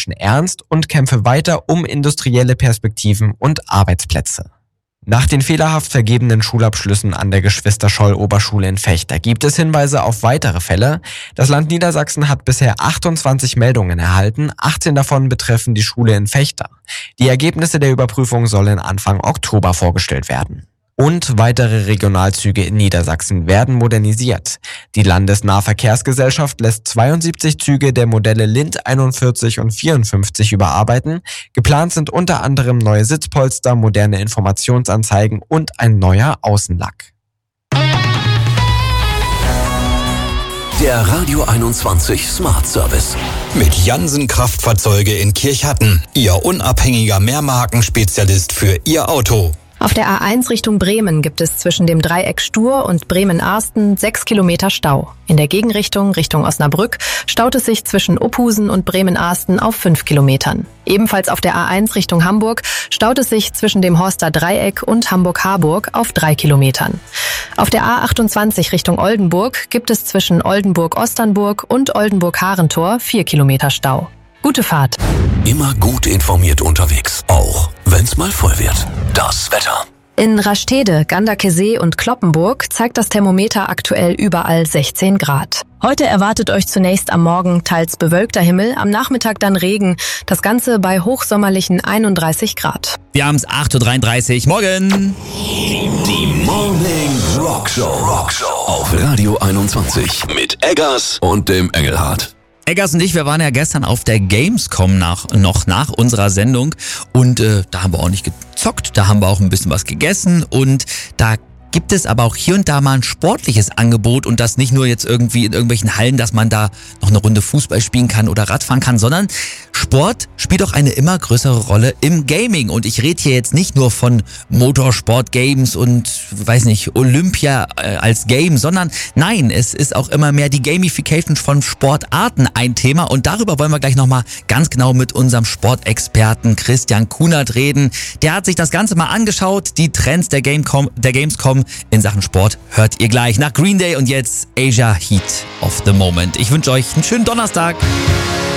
Menschen ernst und kämpfe weiter um industrielle Perspektiven und Arbeitsplätze. Nach den fehlerhaft vergebenen Schulabschlüssen an der Geschwister-Scholl-Oberschule in Vechta gibt es Hinweise auf weitere Fälle. Das Land Niedersachsen hat bisher 28 Meldungen erhalten, 18 davon betreffen die Schule in Vechta. Die Ergebnisse der Überprüfung sollen Anfang Oktober vorgestellt werden. Und weitere Regionalzüge in Niedersachsen werden modernisiert. Die Landesnahverkehrsgesellschaft lässt 72 Züge der Modelle Lind 41 und 54 überarbeiten. Geplant sind unter anderem neue Sitzpolster, moderne Informationsanzeigen und ein neuer Außenlack. Der Radio 21 Smart Service. Mit Jansen Kraftfahrzeuge in Kirchhatten. Ihr unabhängiger Mehrmarkenspezialist für Ihr Auto. Auf der A1 Richtung Bremen gibt es zwischen dem Dreieck Stur und Bremen-Arsten 6 Kilometer Stau. In der Gegenrichtung Richtung Osnabrück staut es sich zwischen Uphusen und Bremen-Arsten auf 5 Kilometern. Ebenfalls auf der A1 Richtung Hamburg staut es sich zwischen dem Horster Dreieck und Hamburg-Harburg auf 3 Kilometern. Auf der A28 Richtung Oldenburg gibt es zwischen Oldenburg-Osternburg und Oldenburg-Harentor 4 Kilometer Stau. Gute Fahrt. Immer gut informiert unterwegs, auch wenn's mal voll wird. Das Wetter. In Rastede, Ganderkesee und Cloppenburg zeigt das Thermometer aktuell überall 16 Grad. Heute erwartet euch zunächst am Morgen teils bewölkter Himmel, am Nachmittag dann Regen. Das Ganze bei hochsommerlichen 31 Grad. Wir haben es 8.33 Uhr. Morgen! Die Morning Rockshow. Auf Radio 21 mit Eggers und dem Engelhardt. Eggers und ich, wir waren ja gestern auf der Gamescom noch nach unserer Sendung und da haben wir auch nicht gezockt, da haben wir auch ein bisschen was gegessen und da gibt es aber auch hier und da mal ein sportliches Angebot und das nicht nur jetzt irgendwie in irgendwelchen Hallen, dass man da noch eine Runde Fußball spielen kann oder Radfahren kann, sondern Sport spielt auch eine immer größere Rolle im Gaming und ich rede hier jetzt nicht nur von Motorsport-Games und, weiß nicht, Olympia als Game, sondern nein, es ist auch immer mehr die Gamification von Sportarten ein Thema und darüber wollen wir gleich nochmal ganz genau mit unserem Sportexperten Christian Kunert reden. Der hat sich das Ganze mal angeschaut, die Trends der Gamescom in Sachen Sport hört ihr gleich nach Green Day und jetzt Asia Heat of the Moment. Ich wünsche euch einen schönen Donnerstag.